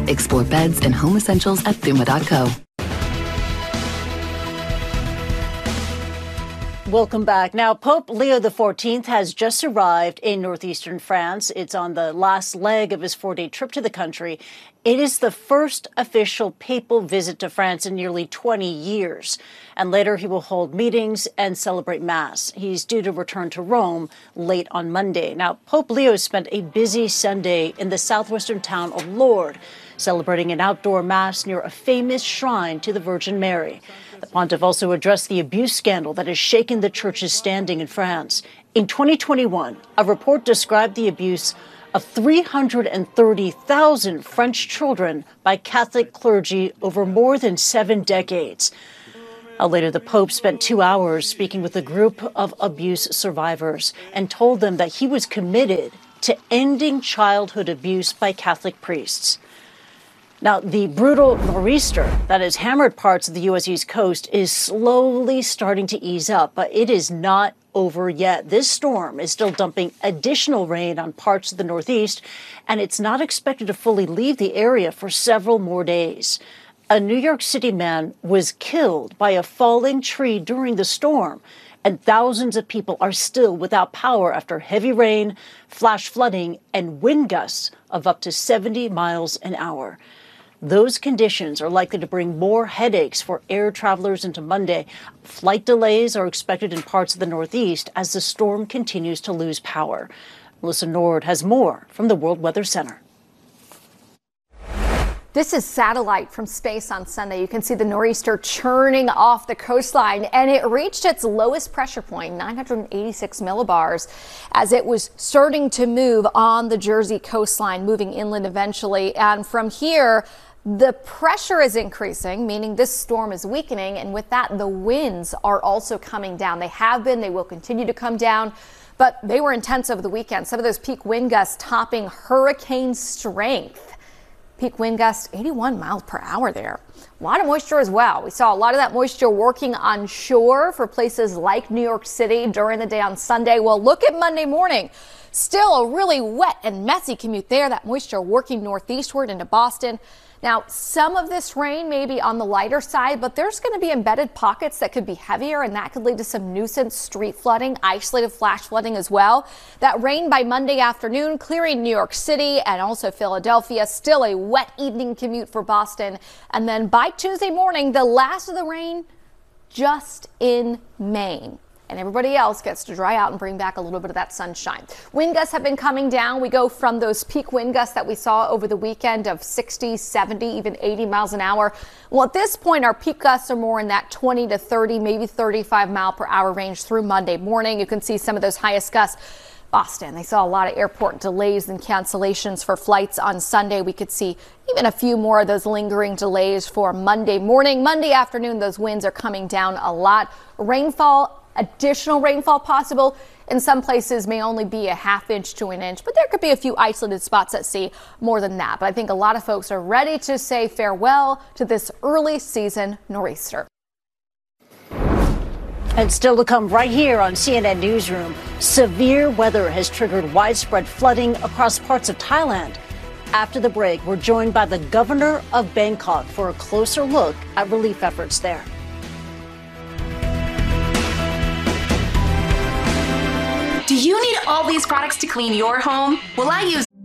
Explore beds and home essentials at Thuma.co. Welcome back. Now, Pope Leo XIV has just arrived in northeastern France. It's on the last leg of his 4-day trip to the country. It is the first official papal visit to France in nearly 20 years. And later he will hold meetings and celebrate Mass. He's due to return to Rome late on Monday. Now, Pope Leo spent a busy Sunday in the southwestern town of Lourdes, celebrating an outdoor Mass near a famous shrine to the Virgin Mary. The pontiff also addressed the abuse scandal that has shaken the church's standing in France. In 2021, a report described the abuse of 330,000 French children by Catholic clergy over more than 7 decades. Later, the Pope spent 2 hours speaking with a group of abuse survivors and told them that he was committed to ending childhood abuse by Catholic priests. Now, the brutal nor'easter that has hammered parts of the U.S. East Coast is slowly starting to ease up, but it is not over yet. This storm is still dumping additional rain on parts of the Northeast, and it's not expected to fully leave the area for several more days. A New York City man was killed by a falling tree during the storm, and thousands of people are still without power after heavy rain, flash flooding, and wind gusts of up to 70 miles an hour. Those conditions are likely to bring more headaches for air travelers into Monday. Flight delays are expected in parts of the Northeast as the storm continues to lose power. Melissa Nord has more from the World Weather Center. This is satellite from space on Sunday. You can see the nor'easter churning off the coastline, and it reached its lowest pressure point, 986 millibars, as it was starting to move on the Jersey coastline, moving inland eventually. And from here, the pressure is increasing, meaning this storm is weakening, and with that, the winds are also coming down. They have been, they will continue to come down, but they were intense over the weekend. Some of those peak wind gusts topping hurricane strength. Peak wind gusts 81 miles per hour there. A lot of moisture as well. We saw a lot of that moisture working on shore for places like New York City during the day on Sunday. Well, look at Monday morning. Still a really wet and messy commute there. That moisture working northeastward into Boston. Now, some of this rain may be on the lighter side, but there's going to be embedded pockets that could be heavier, and that could lead to some nuisance street flooding, isolated flash flooding as well. That rain by Monday afternoon, clearing New York City and also Philadelphia. Still a wet evening commute for Boston. And then by Tuesday morning, the last of the rain just in Maine. And everybody else gets to dry out and bring back a little bit of that sunshine. Wind gusts have been coming down. We go from those peak wind gusts that we saw over the weekend of 60, 70, even 80 miles an hour. Well, at this point, our peak gusts are more in that 20 to 30, maybe 35 mile per hour range through Monday morning. You can see some of those highest gusts. Boston, they saw a lot of airport delays and cancellations for flights on Sunday. We could see even a few more of those lingering delays for Monday morning. Monday afternoon, those winds are coming down a lot. Rainfall, additional rainfall possible in some places may only be a ½ inch to an inch, but there could be a few isolated spots that see more than that. But I think a lot of folks are ready to say farewell to this early season nor'easter. And still to come right here on CNN Newsroom, severe weather has triggered widespread flooding across parts of Thailand. After the break, we're joined by the governor of Bangkok for a closer look at relief efforts there. Do you need all these products to clean your home? Well, I use